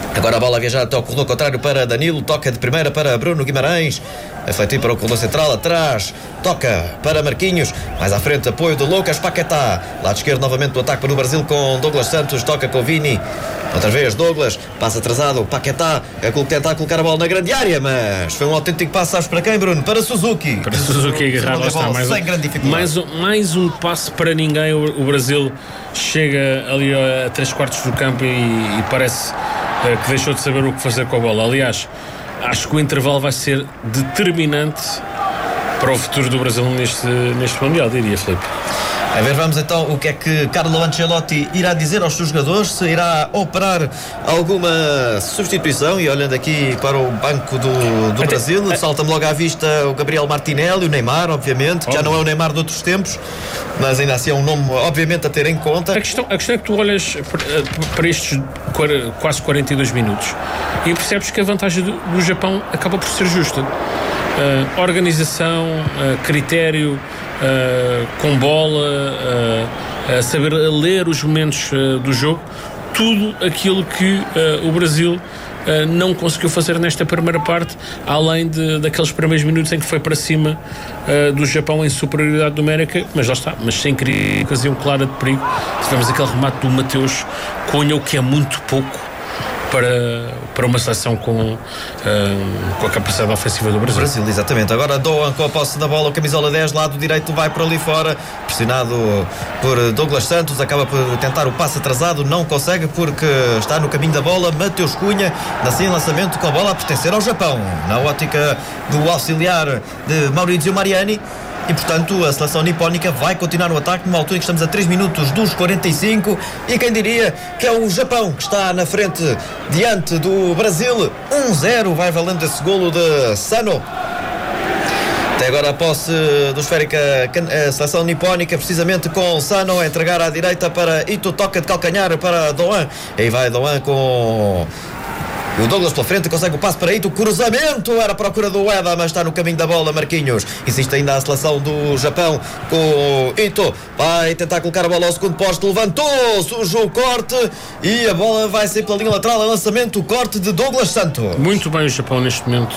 Agora a bola a viajar até ao corredor contrário para Danilo. Toca de primeira para Bruno Guimarães. Refletir para o corredor central, atrás. Toca para Marquinhos. Mais à frente, apoio de Lucas Paquetá. Lado esquerdo, novamente do ataque para o Brasil com Douglas Santos. Toca com Vini. Outra vez Douglas, passa atrasado, Paquetá a tentar colocar a bola na grande área, mas foi um autêntico passo, sabes para quem, Bruno? Para Suzuki. Para Suzuki agarrado, está mais um passo para ninguém. O Brasil chega ali a 3/4 do campo e parece que deixou de saber o que fazer com a bola. Aliás, acho que o intervalo vai ser determinante para o futuro do Brasil neste Mundial, diria, Filipe. A ver, vamos então o que é que Carlo Ancelotti irá dizer aos seus jogadores, se irá operar alguma substituição. E olhando aqui para o banco do Brasil, salta-me logo à vista o Gabriel Martinelli, o Neymar, obviamente, que já não é o Neymar de outros tempos, mas ainda assim é um nome obviamente a ter em conta. A questão é que tu olhas para estes quase 42 minutos e percebes que a vantagem do Japão acaba por ser justa. Organização, critério, com bola, saber ler os momentos do jogo, tudo aquilo que o Brasil não conseguiu fazer nesta primeira parte, além daqueles primeiros minutos em que foi para cima do Japão em superioridade numérica, mas lá está, mas sem ocasião clara de perigo. Tivemos aquele remate do Mateus Cunha, o que é muito pouco para uma seleção com a capacidade ofensiva do Brasil. Exatamente. Agora Doan com a posse da bola, o camisola 10, lado direito, vai para ali fora, pressionado por Douglas Santos, acaba por tentar o passe atrasado, não consegue porque está no caminho da bola. Mateus Cunha, assim lançamento com a bola a pertencer ao Japão, na ótica do auxiliar de Maurizio Mariani. E portanto a seleção nipónica vai continuar no ataque numa altura em que estamos a 3 minutos dos 45, e quem diria que é o Japão que está na frente diante do Brasil. 1-0 vai valendo esse golo de Sano. Até agora a posse do esférica a seleção nipónica, precisamente com Sano a entregar à direita para Ito, toca de calcanhar para Doan, aí vai Doan com o Douglas pela frente, consegue o passe para Ito, cruzamento, era a procura do Ueda, mas está no caminho da bola Marquinhos. Insiste ainda a seleção do Japão com Ito, vai tentar colocar a bola ao segundo posto, levantou, surgiu o corte e a bola vai sair pela linha lateral, lançamento, o corte de Douglas Santos. Muito bem o Japão neste momento.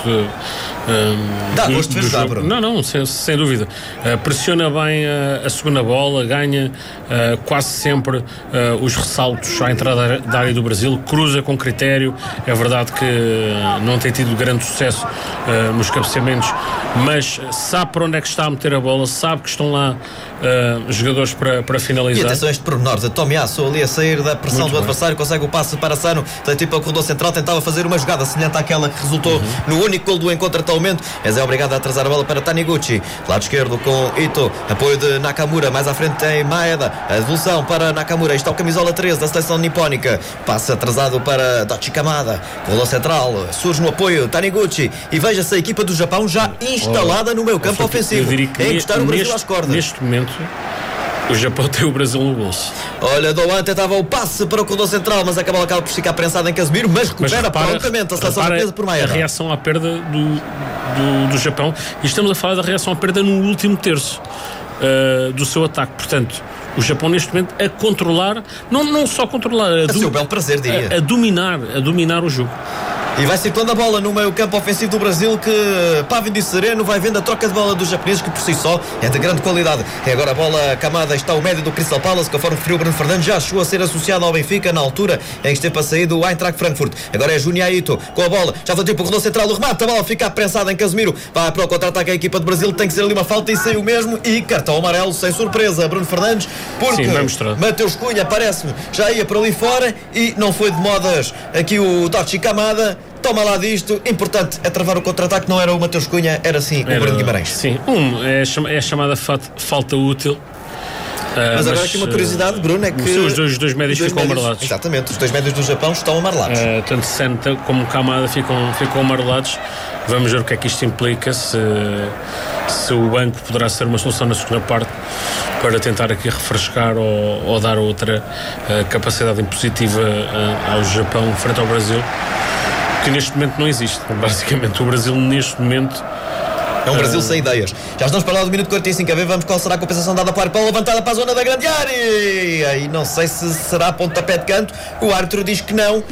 Dá gosto de ver jogar, Bruno. Não, sem dúvida. Pressiona bem a segunda bola, ganha quase sempre os ressaltos à entrada da área do Brasil, cruza com critério. É verdade que não tem tido grande sucesso nos cabeceamentos, mas sabe para onde é que está a meter a bola, sabe que estão lá jogadores para finalizar. E atenção a este pormenor de Tomiasso ali a sair da pressão do adversário, consegue o passe para Sano, tipo ao corredor central, tentava fazer uma jogada semelhante àquela que resultou no único gol do encontro até o momento, mas é obrigado a atrasar a bola para Taniguchi, lado esquerdo com Ito, apoio de Nakamura, mais à frente tem Maeda, a devolução para Nakamura, está o camisola 13 da seleção nipónica, passe atrasado para Dachi Kamada, corredor central, surge no apoio Taniguchi, e veja-se a equipa do Japão já instalada no meio campo ofensivo, é encostar o Brasil às cordas. Neste momento o Japão tem o Brasil no bolso. Olha, Doan tentava o passe para o corredor central, mas acaba por ficar prensado em Casemiro, mas recupera prontamente a seleção japonesa por Maeda. A reação à perda do Japão, e estamos a falar da reação à perda no último terço do seu ataque. Portanto, o Japão neste momento a controlar, não só controlar, a seu belo prazer, diria. A dominar o jogo. E vai circulando a bola no meio campo ofensivo do Brasil, que pávido e sereno vai vendo a troca de bola dos japoneses, que por si só é de grande qualidade. E agora a bola camada, está o médio do Crystal Palace, conforme referiu o Bruno Fernandes, já chegou a ser associado ao Benfica na altura em que esteve para sair do Eintracht Frankfurt. Agora é Junya Ito com a bola, já foi tipo o corredor central, o remate, a bola fica prensada em Casemiro, vai para o contra-ataque a equipa do Brasil, tem que ser ali uma falta e saiu mesmo, e cartão amarelo sem surpresa, Bruno Fernandes, porque Mateus Cunha parece-me já ia para ali fora e não foi de modas aqui o Dachi Kamada. Toma lá disto, importante é travar o contra-ataque, não era o Mateus Cunha, era sim o Bruno Guimarães. Sim, é chamada falta útil. Mas agora aqui uma curiosidade, Bruno, é que os dois médios ficam amarelados. Exatamente, os dois médios do Japão estão amarelados. Tanto Santa como Kamada ficam amarelados. Vamos ver o que é que isto implica, se o banco poderá ser uma solução na segunda parte para tentar aqui refrescar ou dar outra capacidade impositiva ao Japão frente ao Brasil, que neste momento não existe. Basicamente o Brasil neste momento é um Brasil sem ideias. Já estamos para lá do minuto 45, a ver, vamos qual será a compensação dada para a levantada para a zona da grande área, e aí não sei se será pontapé de canto, o árbitro diz que não,